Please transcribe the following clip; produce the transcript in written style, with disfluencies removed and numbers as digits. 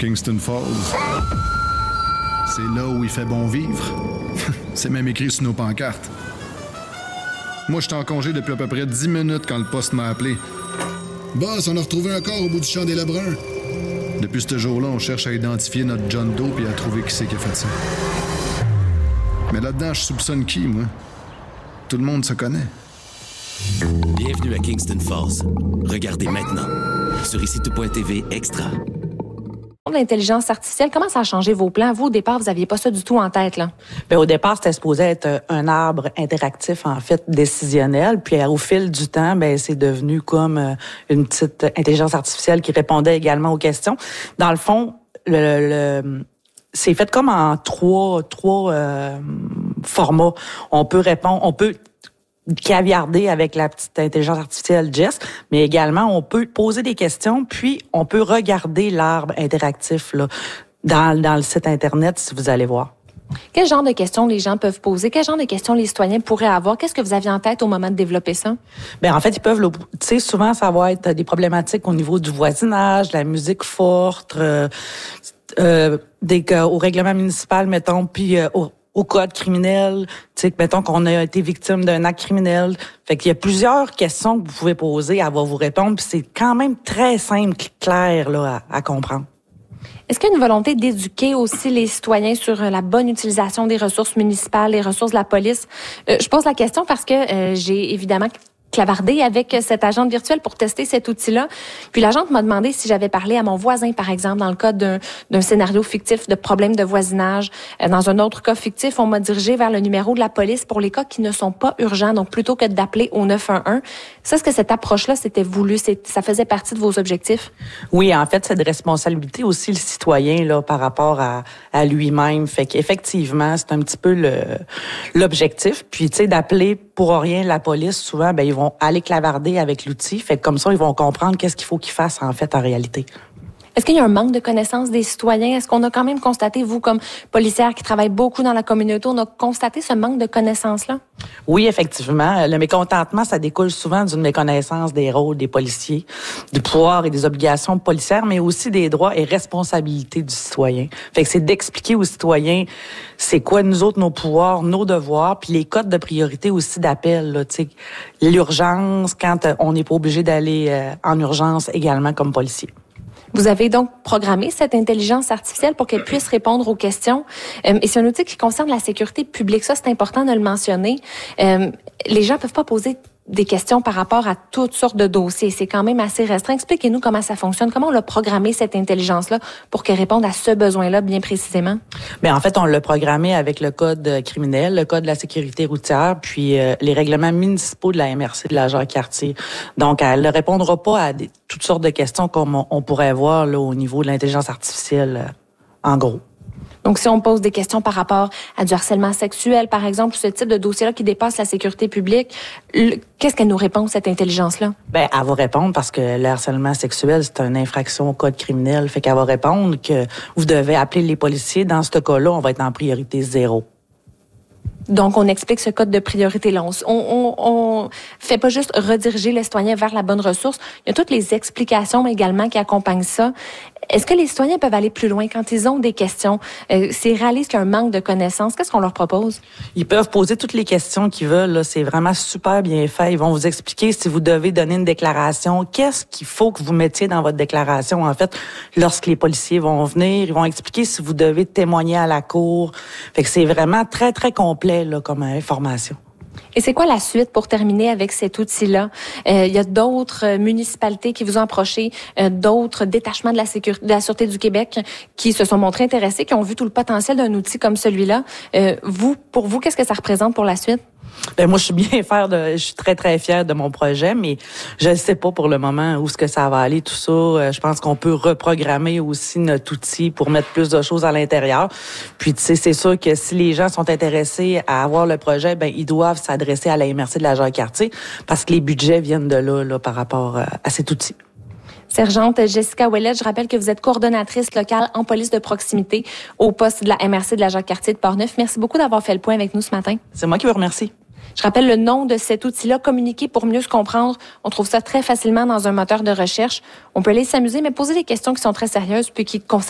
Kingston Falls. C'est là où il fait bon vivre. C'est même écrit sur nos pancartes. Moi, j'étais en congé depuis à peu près 10 minutes quand le poste m'a appelé. Boss, on a retrouvé un corps au bout du champ des Lebrun. Depuis ce jour-là, on cherche à identifier notre John Doe et à trouver qui c'est qui a fait ça. Mais là-dedans, je soupçonne qui, moi? Tout le monde se connaît. Bienvenue à Kingston Falls. Regardez maintenant sur ICITO.tv Extra. L'intelligence artificielle, comment ça a changé vos plans? Vous, au départ, vous n'aviez pas ça du tout en tête, là? Bien, au départ, c'était supposé être un arbre interactif, en fait, décisionnel. Puis, au fil du temps, bien, c'est devenu comme une petite intelligence artificielle qui répondait également aux questions. Dans le fond, c'est fait comme en trois formats. On peut caviarder avec la petite intelligence artificielle Jess, mais également, on peut poser des questions, puis on peut regarder l'arbre interactif là, dans le site Internet, si vous allez voir. Quel genre de questions les gens peuvent poser? Quel genre de questions les citoyens pourraient avoir? Qu'est-ce que vous aviez en tête au moment de développer ça? Bien, en fait, ils peuvent, tu sais, souvent, ça va être des problématiques au niveau du voisinage, de la musique forte, au règlement municipal, mettons, puis au code criminel, tu sais, mettons qu'on a été victime d'un acte criminel. Fait qu'il y a plusieurs questions que vous pouvez poser, elle va vous répondre, puis c'est quand même très simple, clair, là, à comprendre. Est-ce qu'il y a une volonté d'éduquer aussi les citoyens sur la bonne utilisation des ressources municipales, les ressources de la police? Je pose la question parce que j'ai évidemment clavardé avec cette agente virtuelle pour tester cet outil-là. Puis l'agente m'a demandé si j'avais parlé à mon voisin, par exemple, dans le cas d'un scénario fictif de problème de voisinage. Dans un autre cas fictif, on m'a dirigé vers le numéro de la police pour les cas qui ne sont pas urgents, donc plutôt que d'appeler au 911. Ça, est-ce que cette approche-là, c'était voulu? Ça faisait partie de vos objectifs? Oui, en fait, c'est de responsabilité aussi le citoyen là par rapport à lui-même. Fait qu'effectivement, c'est un petit peu l'objectif. Puis, tu sais, d'appeler pour rien la police, souvent, ben ils vont aller clavarder avec l'outil. Fait que comme ça, ils vont comprendre qu'est-ce qu'il faut qu'ils fassent, en fait, en réalité. Est-ce qu'il y a un manque de connaissances des citoyens? Est-ce qu'on a quand même constaté, vous, comme policière qui travaille beaucoup dans la communauté, on a constaté ce manque de connaissances-là? Oui, effectivement. Le mécontentement, ça découle souvent d'une méconnaissance des rôles des policiers, du pouvoir et des obligations policières, mais aussi des droits et responsabilités du citoyen. Fait que c'est d'expliquer aux citoyens c'est quoi, nous autres, nos pouvoirs, nos devoirs, puis les codes de priorité aussi d'appel, là, tu sais, l'urgence, quand on n'est pas obligé d'aller en urgence également comme policier. Vous avez donc programmé cette intelligence artificielle pour qu'elle puisse répondre aux questions. Et c'est un outil qui concerne la sécurité publique. Ça, c'est important de le mentionner. Les gens peuvent pas poser des questions par rapport à toutes sortes de dossiers. C'est quand même assez restreint. Expliquez-nous comment ça fonctionne. Comment on a programmé cette intelligence-là pour qu'elle réponde à ce besoin-là bien précisément? Bien, en fait, on l'a programmé avec le code criminel, le code de la sécurité routière, puis les règlements municipaux de la MRC de la Jacques-Cartier. Donc, elle ne répondra pas à toutes sortes de questions comme on pourrait voir là, au niveau de l'intelligence artificielle, en gros. Donc, si on pose des questions par rapport à du harcèlement sexuel, par exemple, ce type de dossier-là qui dépasse la sécurité publique, qu'est-ce qu'elle nous répond, cette intelligence-là? Bien, elle va répondre parce que le harcèlement sexuel, c'est une infraction au code criminel. Fait qu'elle va répondre que vous devez appeler les policiers. Dans ce cas-là, on va être en priorité 0. Donc, on explique ce code de priorité-là. On fait pas juste rediriger les citoyens vers la bonne ressource. Il y a toutes les explications également qui accompagnent ça. Est-ce que les citoyens peuvent aller plus loin quand ils ont des questions? S'ils réalisent qu'il y a un manque de connaissances, qu'est-ce qu'on leur propose? Ils peuvent poser toutes les questions qu'ils veulent. Là. C'est vraiment super bien fait. Ils vont vous expliquer si vous devez donner une déclaration. Qu'est-ce qu'il faut que vous mettiez dans votre déclaration, en fait, lorsque les policiers vont venir. Ils vont expliquer si vous devez témoigner à la cour. Fait que c'est vraiment très, très complet là, comme information. Et c'est quoi la suite pour terminer avec cet outil-là? Il y a d'autres municipalités qui vous ont approché, d'autres détachements de la Sûreté du Québec qui se sont montrés intéressés, qui ont vu tout le potentiel d'un outil comme celui-là. Pour vous, qu'est-ce que ça représente pour la suite? Ben moi, je suis très, très fière de mon projet, mais je ne sais pas pour le moment où est-ce que ça va aller, tout ça. Je pense qu'on peut reprogrammer aussi notre outil pour mettre plus de choses à l'intérieur. Puis, tu sais, c'est sûr que si les gens sont intéressés à avoir le projet, ben ils doivent s'adresser à la MRC de la Jacques-Cartier parce que les budgets viennent de là par rapport à cet outil. Sergente Jessica Ouellette, je rappelle que vous êtes coordonnatrice locale en police de proximité au poste de la MRC de la Jacques-Cartier de Portneuf. Merci beaucoup d'avoir fait le point avec nous ce matin. C'est moi qui vous remercie. Je rappelle le nom de cet outil-là, Communiquer pour mieux se comprendre. On trouve ça très facilement dans un moteur de recherche. On peut aller s'amuser, mais poser des questions qui sont très sérieuses puis qui concernent